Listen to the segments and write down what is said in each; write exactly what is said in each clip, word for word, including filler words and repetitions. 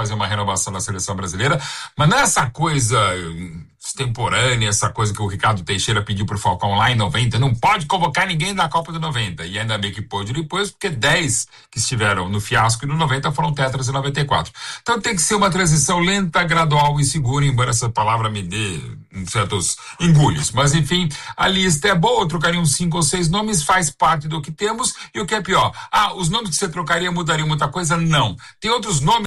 fazer uma renovação da seleção brasileira, mas não é essa coisa extemporânea, essa coisa que o Ricardo Teixeira pediu pro Falcão lá em noventa, não pode convocar ninguém da Copa do noventa, e ainda bem que pôde depois, porque dez que estiveram no fiasco e no noventa foram tetras em noventa e quatro. Então tem que ser uma transição lenta, gradual e segura, embora essa palavra me dê certos engulhos, mas enfim, a lista é boa, eu trocaria uns cinco ou seis nomes, faz parte do que temos, e o que é pior, ah, os nomes que você trocaria mudariam muita coisa? Não. Tem outros nomes.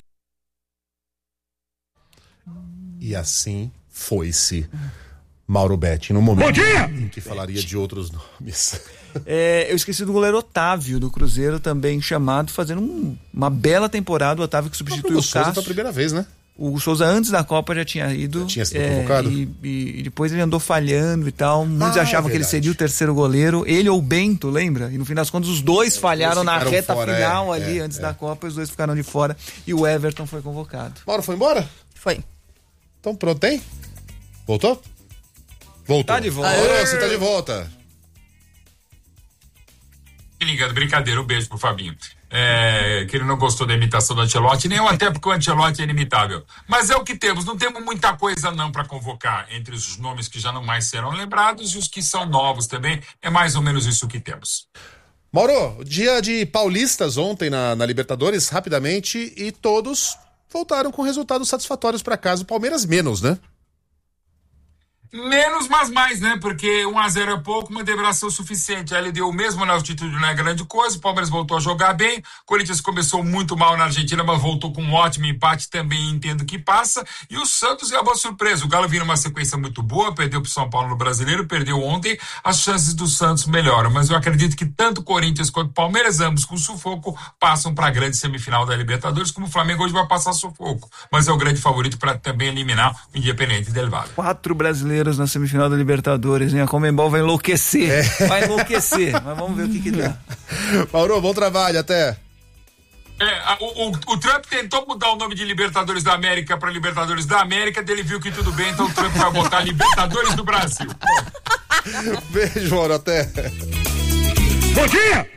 E assim foi-se Mauro Betti, no momento em que falaria de outros nomes. É, eu esqueci do goleiro Otávio, do Cruzeiro, também chamado, fazendo um, uma bela temporada. O Otávio que substituiu o Cássio. Foi a primeira vez, né? O Souza antes da Copa já tinha ido. Já tinha sido é, convocado? E, e, e depois ele andou falhando e tal. Muitos ah, achavam é que ele seria o terceiro goleiro. Ele ou o Bento, lembra? E no fim das contas os dois é, falharam na reta fora, final é, ali, é, antes é. da Copa. Os dois ficaram de fora. E o Everton foi convocado. Mauro foi embora? Foi. Então pronto, hein? Voltou? Voltou. Tá de volta. Aê, você tá de volta. Ligado, brincadeira, um beijo pro Fabinho. É, que ele não gostou da imitação do Ancelotti, nem eu, até porque o Ancelotti é inimitável. Mas é o que temos, não temos muita coisa não para convocar entre os nomes que já não mais serão lembrados e os que são novos também. É mais ou menos isso que temos. Mauro, dia de paulistas ontem na, na Libertadores, rapidamente, e todos voltaram com resultados satisfatórios para casa. O Palmeiras menos, né? Menos, mas mais, né? Porque um a zero é pouco, mas deverá ser o suficiente. Aí ele deu o mesmo na altitude, não é grande coisa. O Palmeiras voltou a jogar bem. O Corinthians começou muito mal na Argentina, mas voltou com um ótimo empate, também entendo que passa. E o Santos é a boa surpresa. O Galo vinha numa sequência muito boa, perdeu pro São Paulo no Brasileiro, perdeu ontem. As chances do Santos melhoram. Mas eu acredito que tanto o Corinthians quanto o Palmeiras, ambos com sufoco, passam para a grande semifinal da Libertadores, como o Flamengo hoje vai passar sufoco. Mas é o grande favorito para também eliminar o Independiente del Valle. Quatro brasileiros na semifinal da Libertadores, hein? A Conmebol vai enlouquecer. É. Vai enlouquecer, mas vamos ver o que que dá. Mauro, bom trabalho, até. É, o, o, o Trump tentou mudar o nome de Libertadores da América para Libertadores da América, ele viu que tudo bem, então o Trump vai botar Libertadores do Brasil. Beijo, Mauro, até. Bom dia!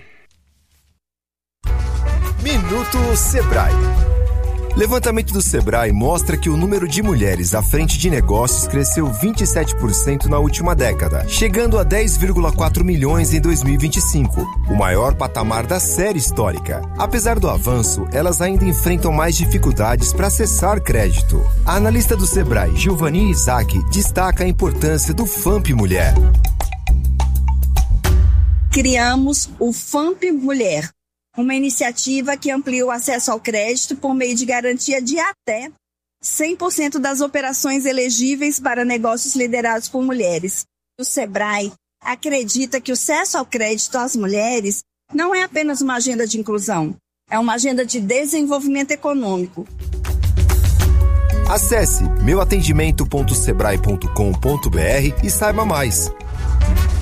Minuto Sebrae. Levantamento do Sebrae mostra que o número de mulheres à frente de negócios cresceu vinte e sete por cento na última década, chegando a dez vírgula quatro milhões em dois mil e vinte e cinco, o maior patamar da série histórica. Apesar do avanço, elas ainda enfrentam mais dificuldades para acessar crédito. A analista do Sebrae, Giovanni Isaac, destaca a importância do FAMP Mulher. Criamos o FAMP Mulher, uma iniciativa que amplia o acesso ao crédito por meio de garantia de até cem por cento das operações elegíveis para negócios liderados por mulheres. O Sebrae acredita que o acesso ao crédito às mulheres não é apenas uma agenda de inclusão, é uma agenda de desenvolvimento econômico. Acesse meu atendimento ponto sebrae ponto com ponto br e saiba mais.